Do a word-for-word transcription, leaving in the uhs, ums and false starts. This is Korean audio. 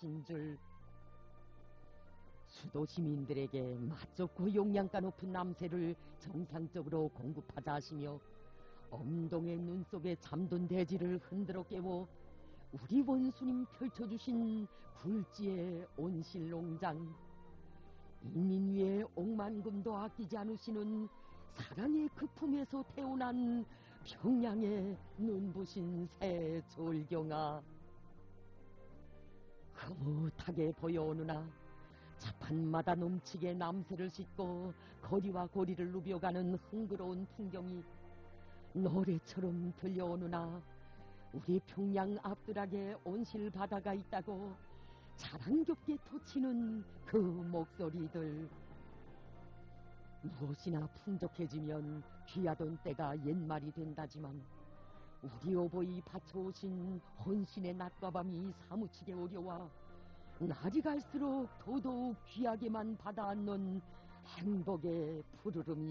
하신 줄. 수도 시민들에게 맛 좋고 용량가 높은 남새를 정상적으로 공급하자 하시며 엄동의 눈 속에 잠든 대지를 흔들어 깨워 우리 원수님 펼쳐주신 굴지의 온실농장, 인민 위에 억만금도 아끼지 않으시는 사랑의 그 품에서 태어난 평양의 눈부신 새 졸경아, 흐뭇하게 보여오느나 자판마다 넘치게 남새를 싣고 거리와 고리를 누벼가는 흥그러운 풍경이 노래처럼 들려오느나 우리 평양 앞들락에 온실 바다가 있다고 자랑겹게 터치는 그 목소리들. 무엇이나 풍족해지면 귀하던 때가 옛말이 된다지만 우리 어버이 바쳐오신 헌신의 낮과 밤이 사무치게 어려워 날이 갈수록 더더욱 귀하게만 받아안는 행복의 푸르름이